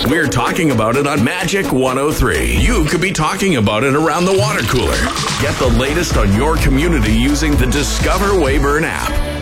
We're talking about it on Magic 103. You could be talking about it around the water cooler. Get the latest on your community using the Discover Weyburn app.